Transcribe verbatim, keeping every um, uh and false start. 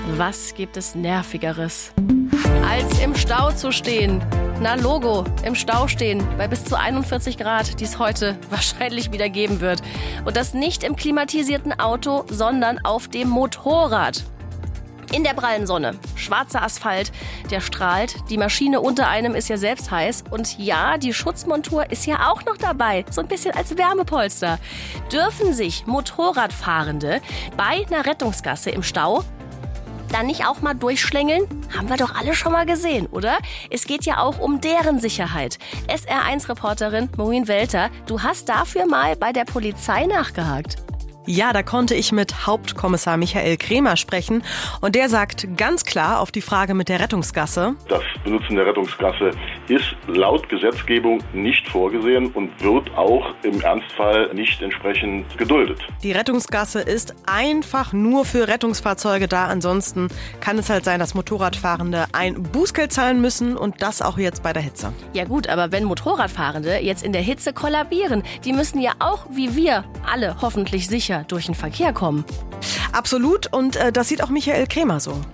Was gibt es Nervigeres, als im Stau zu stehen? Na Logo, im Stau stehen bei bis zu einundvierzig Grad, die es heute wahrscheinlich wieder geben wird. Und das nicht im klimatisierten Auto, sondern auf dem Motorrad. In der prallen Sonne, schwarzer Asphalt, der strahlt, die Maschine unter einem ist ja selbst heiß und ja, die Schutzmontur ist ja auch noch dabei, so ein bisschen als Wärmepolster. Dürfen sich Motorradfahrende bei einer Rettungsgasse im Stau dann nicht auch mal durchschlängeln? Haben wir doch alle schon mal gesehen, oder? Es geht ja auch um deren Sicherheit. S R eins Reporterin Maureen Welter, du hast dafür mal bei der Polizei nachgehakt. Ja, da konnte ich mit Hauptkommissar Michael Kremer sprechen und der sagt ganz klar auf die Frage mit der Rettungsgasse: Das Benutzen der Rettungsgasse ist laut Gesetzgebung nicht vorgesehen und wird auch im Ernstfall nicht entsprechend geduldet. Die Rettungsgasse ist einfach nur für Rettungsfahrzeuge da. Ansonsten kann es halt sein, dass Motorradfahrende ein Bußgeld zahlen müssen und das auch jetzt bei der Hitze. Ja gut, aber wenn Motorradfahrende jetzt in der Hitze kollabieren, die müssen ja auch, wie wir alle, hoffentlich sicher durch den Verkehr kommen. Absolut, und äh, das sieht auch Michael Kremer so.